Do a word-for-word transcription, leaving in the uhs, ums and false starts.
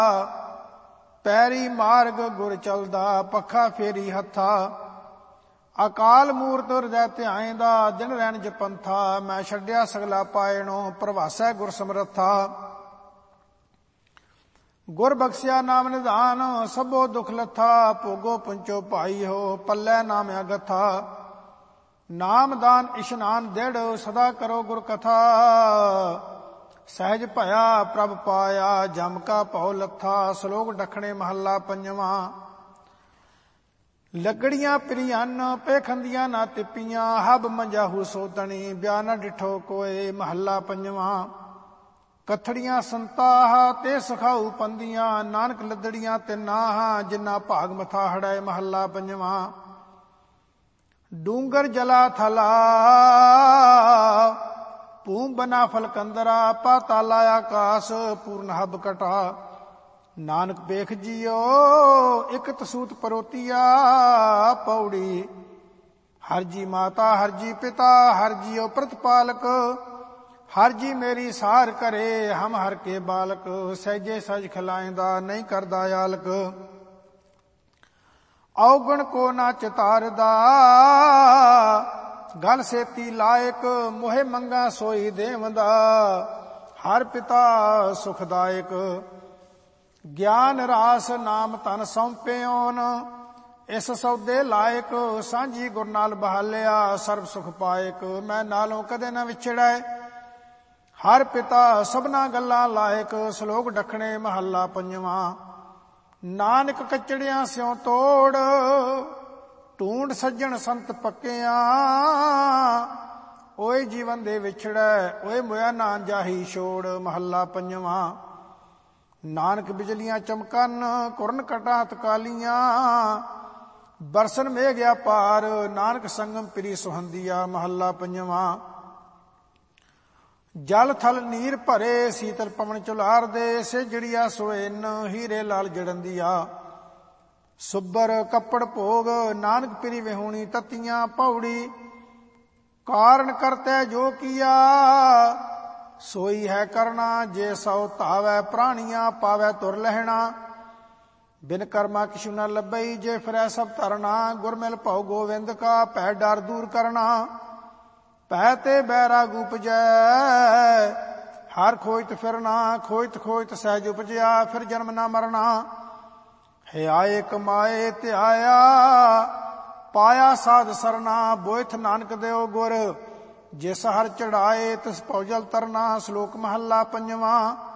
ਪੈਰੀ ਮਾਰਗ ਗੁਰ ਚਲਦਾ, ਪੱਖਾ ਫੇਰੀ ਹੱਥਾ। ਅਕਾਲ ਮੂਰਤ ਹਿਰਦੈ ਧਿਆਇਂਦਾ, ਦਿਨ ਰੈਣ ਜਪੰਥਾ। ਮੈਂ ਛੱਡਿਆ ਸਗਲਾ ਪਾਇਣੋ, ਪ੍ਰਵਾਸੈ ਗੁਰ ਸਮਰੱਥਾ। ਗੁਰ ਬਖਸ਼ਿਆ ਨਾਮ ਨਿਧਾਨ, ਸਭੋ ਦੁਖ ਲੱਥਾ। ਭੋਗੋ ਪੁੰਚੋ ਭਾਈ ਹੋ, ਪੱਲੇ ਨਾਮ ਅਗਥਾ। ਨਾਮ ਦਾਨ ਇਸ਼ਨਾਨ ਦਿੜ, ਸਦਾ ਕਰੋ ਗੁਰ ਕਥਾ। ਸਹਿਜ ਭਇਆ ਪ੍ਰਭ ਪਾਇਆ, ਜਮ ਕਾ ਭਉ ਲੱਥਾ। ਸ਼ਲੋਕ ਡਖਣੇ ਮਹੱਲਾ ਪੰਜਵਾਂ। ਲੱਗੜੀਆਂ ਪ੍ਰਿਅਨ ਪੇਖੰਦੀਆਂ ਨਾ ਤਿੱਪੀਆਂ, ਹਬ ਮੰਜਾਹੂ ਸੋਤਣੀ, ਬਿਆ ਨਾ ਡਿਠੋ ਕੋਏ। ਮਹੱਲਾ ਪੰਜਵਾਂ। ਕਥੜੀਆਂ ਸੰਤਾਹ ਤੇ ਸਖਾਊ ਪੰਦੀਆਂ, ਨਾਨਕ ਲੱਦੜੀਆਂ ਤਿੰਨਾਹ, ਜਿੰਨਾ ਭਾਗ ਮਥਾ ਹੜੈ। ਮਹੱਲਾ ਪੰਜਵਾਂ। ਡੂੰਗਰ ਜਲਾ ਥਲਾ, ਭੂਮ ਬਨਾ ਫਲਕੰਦਰਾ। ਪਾਤਾਲਾ ਆਕਾਸ, ਪੂਰਨ ਹਬ ਕਟਾ। ਨਾਨਕ ਵੇਖ ਜੀਓ, ਇਕ ਤਸੂਤ ਪਰੋਤੀਆ। ਪੌੜੀ। ਹਰ ਜੀ ਮਾਤਾ, ਹਰ ਜੀ ਪਿਤਾ, ਹਰ ਜੀਓ ਪ੍ਰਤਪਾਲਕ। ਹਰ ਜੀ ਮੇਰੀ ਸਾਰ ਕਰੇ, ਹਮ ਹਰ ਕੇ ਬਾਲਕ। ਸਹਿਜੇ ਸਜ ਖਿਲਾਇਂਦਾ, ਨਹੀਂ ਕਰਦਾ ਆਲਕ। ਔਗਣ ਕੋ ਨਾ ਚਿਤਾਰਦਾ, ਗਲ ਸੇਤੀ ਲਾਇਕ। ਮੋਹਿ ਮੰਗਾ ਸੋਈ ਦੇਵਦਾ, ਹਰ ਪਿਤਾ ਸੁਖਦਾਇਕ। ਗਿਆਨ ਰਾਸ ਨਾਮ ਤਨ ਸੌਂਪਿਓਨ, ਇਸ ਸੌਦੇ ਲਾਇਕ। ਸਾਂਝੀ ਗੁਰ ਨਾਲ ਬਹਾਲਿਆ, ਸਰਬ ਸੁਖ ਪਾਇਕ। ਮੈਂ ਨਾਲੋਂ ਕਦੇ ਨਾ ਵਿਛੜੈ, ਹਰ ਪਿਤਾ ਸਭਨਾ ਗੱਲਾਂ ਲਾਇਕ। ਸ਼ਲੋਕ ਡਖਣੇ ਮਹੱਲਾ ਪੰਜਵਾਂ। ਨਾਨਕ ਕਚੜਿਆਂ ਸਿਉ ਤੋੜ, ਢੂੰਡ ਸੱਜਣ ਸੰਤ ਪੱਕਿਆਂ। ਓਏ ਜੀਵਨ ਦੇ ਵਿਛੜੈ, ਓਏ ਮੋਇਆ ਨਾ ਜਾਹੀ ਛੋੜ। ਮਹੱਲਾ ਪੰਜਵਾਂ। ਨਾਨਕ ਬਿਜਲੀਆਂ ਚਮਕਨ, ਕੁਰਨ ਕਟਾਂ ਤਕਾਲੀਆਂ। ਬਰਸਨ ਮੇਘਿਆ ਪਾਰ, ਨਾਨਕ ਸੰਗਮ ਪ੍ਰੀ ਸੁਹੰਦੀਆ। ਮਹੱਲਾ ਪੰਜਵਾਂ। ਜਲ ਥਲ ਨੀਰ ਭਰੇ, ਸੀਤਲ ਪਵਨ ਝੁਲਾਰ ਦੇ। ਸੇਜੜੀਆ ਸੋਇਨ, ਹੀਰੇ ਲਾਲ ਜੜੰਦੀਆ। ਸੁੱਬਰ ਕੱਪੜ ਭੋਗ, ਨਾਨਕ ਪ੍ਰੀ ਵਿਹੂਣੀ ਤਤੀਆਂ। ਪੌੜੀ। ਕਾਰਨ ਕਰਤੈ ਜੋ ਕੀਆ, ਸੋਈ ਹੈ ਕਰਨਾ। ਜੇ ਸਉ ਧਾਵੈ ਪ੍ਰਾਣੀਆਂ, ਪਾਵੈ ਤੁਰ ਲਹਿਣਾ। ਬਿਨ ਕਰਮਾ ਕਿਛੁ ਨ ਲੱਭਈ, ਜੇ ਫਿਰੈ ਸਭ ਧਰਨਾ। ਗੁਰ ਮਿਲ ਭਉ ਗੋਵਿੰਦ ਕਾ, ਭੈ ਡਰ ਦੂਰ ਕਰਨਾ। ਭੈ ਤੇ ਬੈਰਾਗ ਉਪਜੈ, ਹਰ ਖੋਜਤ ਫਿਰਨਾ। ਖੋਜਤ ਖੋਜਤ ਸਹਿਜ ਉਪਜਿਆ, ਫਿਰ ਜਨਮ ਨਾ ਮਰਨਾ। ਹਿਆਏ ਕਮਾਏ ਧਿਆਇਆ, ਪਾਇਆ ਸਾਧ ਸਰਨਾ। ਬੋਇਥ ਨਾਨਕ ਦਿਓ ਗੁਰ, ਜਿਸ ਹਰ ਚੜਾਏ, ਤਿਸ ਭਉ ਜਲ ਤਰਨਾ। ਸ਼ਲੋਕ ਮਹੱਲਾ ਪੰਜਵਾਂ।